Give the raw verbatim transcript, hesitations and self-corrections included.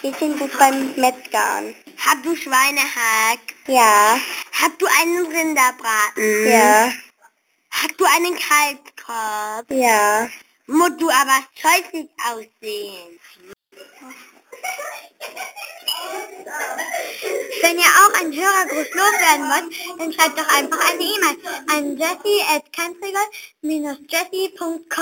Wir sind gut beim Metzgern. Hast du Schweinehack? Ja. Hast du einen Rinderbraten? Ja. Hast du einen Kalbskorb? Ja. Musst du aber scheußlich aussehen. Wenn ihr auch einen Hörergruß loswerden wollt, dann schreibt doch einfach eine E-Mail an jessie at jessie punkt com.